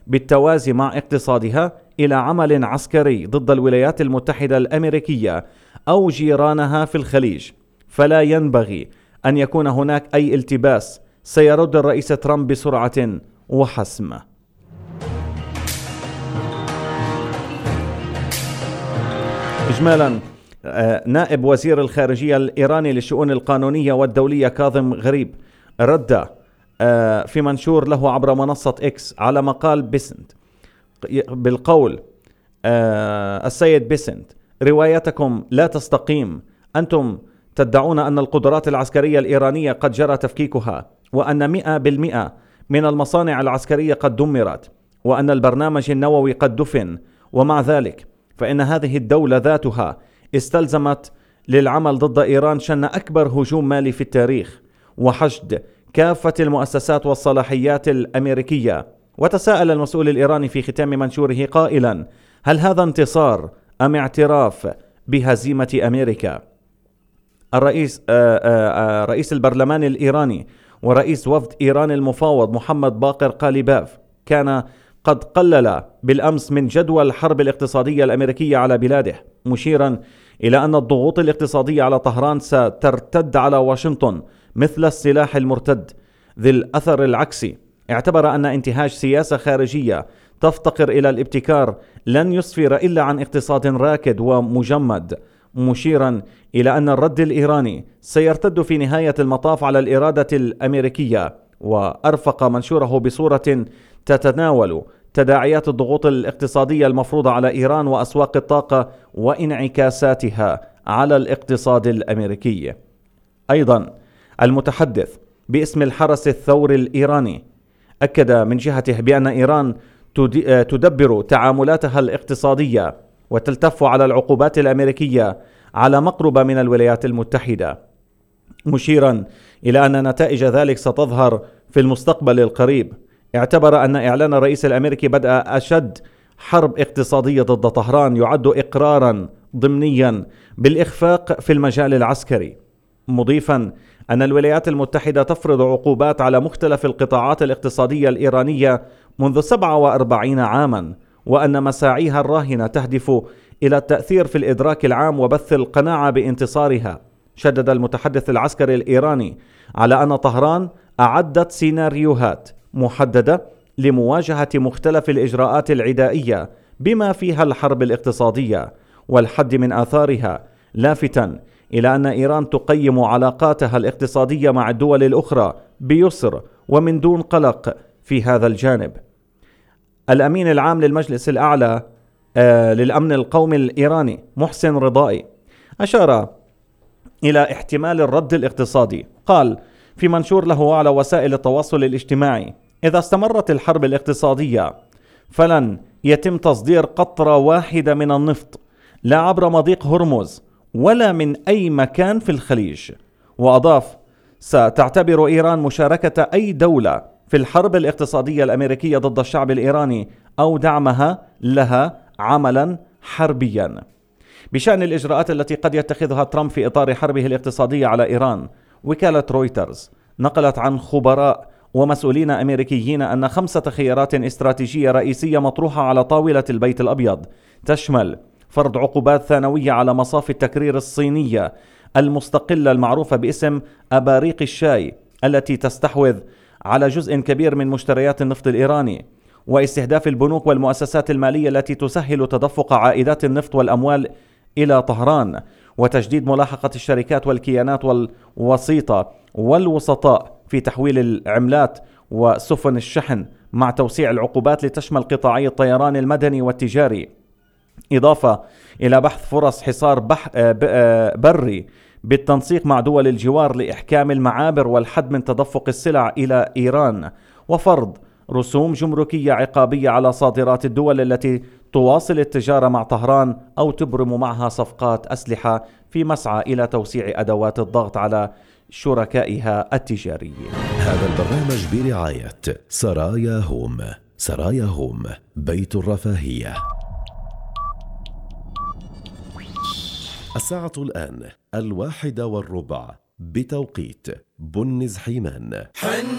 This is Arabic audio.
بالتوازي مع اقتصادها إلى عمل عسكري ضد الولايات المتحدة الأمريكية أو جيرانها في الخليج، فلا ينبغي أن يكون هناك أي التباس، سيرد الرئيس ترامب بسرعة وحسم. إجمالا، نائب وزير الخارجية الإيراني للشؤون القانونية والدولية كاظم غريب رد في منشور له عبر منصة إكس على مقال بيسنت بالقول: السيد بيسنت، روايتكم لا تستقيم. أنتم تدعون أن القدرات العسكرية الإيرانية قد جرى تفكيكها، وأن 100% من المصانع العسكرية قد دمرت، وأن البرنامج النووي قد دفن، ومع ذلك فإن هذه الدولة ذاتها استلزمت للعمل ضد إيران شن أكبر هجوم مالي في التاريخ وحشد كافة المؤسسات والصلاحيات الأمريكية. وتساءل المسؤول الإيراني في ختام منشوره قائلا: هل هذا انتصار أم اعتراف بهزيمة أمريكا؟ رئيس البرلمان الإيراني ورئيس وفد إيران المفاوض محمد باقر قاليباف كان قد قلل بالأمس من جدوى الحرب الاقتصادية الأمريكية على بلاده، مشيرا إلى أن الضغوط الاقتصادية على طهران سترتد على واشنطن مثل السلاح المرتد ذي الأثر العكسي. اعتبر أن انتهاج سياسة خارجية تفتقر إلى الابتكار لن يسفر إلا عن اقتصاد راكد ومجمد، مشيرا إلى أن الرد الإيراني سيرتد في نهاية المطاف على الإرادة الأمريكية. وأرفق منشوره بصورة تتناول تداعيات الضغوط الاقتصادية المفروضة على إيران وأسواق الطاقة وانعكاساتها على الاقتصاد الأمريكي. أيضا المتحدث باسم الحرس الثوري الإيراني أكد من جهته بأن إيران تدبر تعاملاتها الاقتصادية وتلتف على العقوبات الأمريكية على مقربة من الولايات المتحدة، مشيرا إلى أن نتائج ذلك ستظهر في المستقبل القريب. اعتبر أن إعلان الرئيس الأمريكي بدء أشد حرب اقتصادية ضد طهران يعد إقرارا ضمنيا بالإخفاق في المجال العسكري، مضيفا أن الولايات المتحدة تفرض عقوبات على مختلف القطاعات الاقتصادية الإيرانية منذ 47 عاما، وأن مساعيها الراهنة تهدف إلى التأثير في الإدراك العام وبث القناعة بانتصارها. شدد المتحدث العسكري الإيراني على أن طهران أعدت سيناريوهات محددة لمواجهة مختلف الإجراءات العدائية بما فيها الحرب الاقتصادية والحد من آثارها، لافتا إلى أن إيران تقيم علاقاتها الاقتصادية مع الدول الأخرى بيسر ومن دون قلق في هذا الجانب. الأمين العام للمجلس الأعلى للأمن القومي الإيراني محسن رضائي أشار إلى احتمال الرد الاقتصادي. قال في منشور له على وسائل التواصل الاجتماعي: إذا استمرت الحرب الاقتصادية فلن يتم تصدير قطرة واحدة من النفط لا عبر مضيق هرمز ولا من أي مكان في الخليج. وأضاف: ستعتبر إيران مشاركة أي دولة في الحرب الاقتصادية الأمريكية ضد الشعب الإيراني أو دعمها لها عملا حربيا. بشأن الإجراءات التي قد يتخذها ترامب في إطار حربه الاقتصادية على إيران، وكالة رويترز نقلت عن خبراء ومسؤولين أمريكيين أن 5 خيارات استراتيجية رئيسية مطروحة على طاولة البيت الأبيض، تشمل فرض عقوبات ثانوية على مصافي التكرير الصينية المستقلة المعروفة باسم أباريق الشاي التي تستحوذ على جزء كبير من مشتريات النفط الإيراني، واستهداف البنوك والمؤسسات المالية التي تسهل تدفق عائدات النفط والأموال إلى طهران، وتجديد ملاحقة الشركات والكيانات والوسيطة والوسطاء في تحويل العملات وسفن الشحن، مع توسيع العقوبات لتشمل قطاعي الطيران المدني والتجاري، إضافة إلى بحث فرص حصار بري بالتنسيق مع دول الجوار لإحكام المعابر والحد من تدفق السلع إلى إيران، وفرض رسوم جمركية عقابية على صادرات الدول التي تواصل التجارة مع طهران أو تبرم معها صفقات أسلحة في مسعى إلى توسيع أدوات الضغط على شركائها التجاريين. هذا البرنامج برعاية سرايا هوم. سرايا هوم، بيت الرفاهية. الساعة الآن 1:15 بتوقيت بنز حيمان.